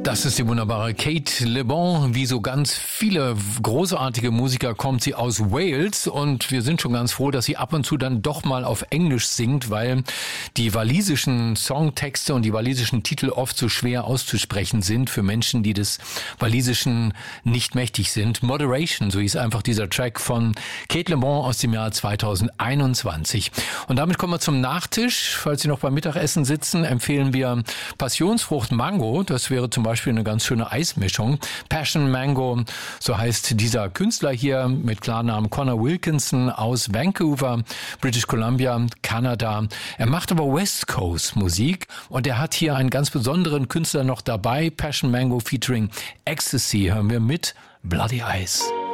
Das ist die wunderbare Cate Le Bon. Wie so ganz viele großartige Musiker kommt sie aus Wales und wir sind schon ganz froh, dass sie ab und zu dann doch mal auf Englisch singt, weil die walisischen Songtexte und die walisischen Titel oft so schwer auszusprechen sind für Menschen, die des Walisischen nicht mächtig sind. Moderation, so hieß einfach dieser Track von Cate Le Bon aus dem Jahr 2021. Und damit kommen wir zum Nachtisch. Falls Sie noch beim Mittagessen sitzen, empfehlen wir Passionsfrucht Mango. Das wäre zum Beispiel eine ganz schöne Eismischung. Passion Mango, so heißt dieser Künstler hier mit Klarnamen Connor Wilkinson aus Vancouver, British Columbia, Kanada. Er macht aber West Coast Musik und er hat hier einen ganz besonderen Künstler noch dabei. Passion Mango featuring Ecstasy hören wir mit Bloody Eyes.